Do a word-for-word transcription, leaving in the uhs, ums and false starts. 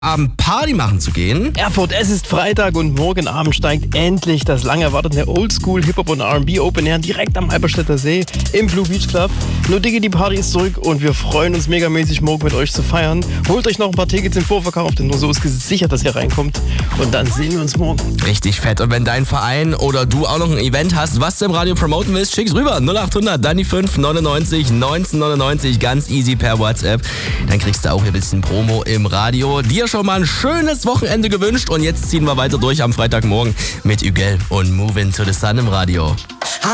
am Party machen zu gehen. Erfurt, es ist Freitag und morgen Abend steigt endlich das lang erwartete Oldschool Hip-Hop und R and B Open Air direkt am Halberstädter See im Blue Beach Club. Nur Diggi, die Party ist zurück und wir freuen uns megamäßig, morgen mit euch zu feiern. Holt euch noch ein paar Tickets im Vorverkauf, denn nur so ist gesichert, dass ihr reinkommt. Und dann sehen wir uns morgen. Richtig fett. Und wenn dein Verein oder du auch noch ein Event hast, was du im Radio promoten willst, schick's rüber. null acht hundert, dann die fünf neunundneunzig neunzehnhundertneunundneunzig, ganz easy per WhatsApp. Dann kriegst du auch ein bisschen Promo im Radio. Dir schon mal ein schönes Wochenende gewünscht und jetzt ziehen wir weiter durch am Freitagmorgen mit Ügel und Move Into the Sun im Radio.